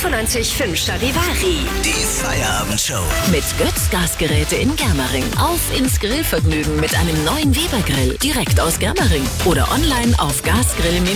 95.5 Charivari. Die Feierabendshow. Mit Götz Gasgeräte in Germering. Auf ins Grillvergnügen mit einem neuen Weber-Grill. Direkt aus Germering. Oder online auf gasgrill